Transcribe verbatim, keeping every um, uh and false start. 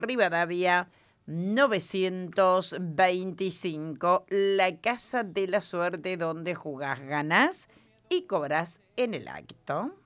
Rivadavia novecientos veinticinco, la casa de la suerte donde jugás, ganás y cobrás en el acto.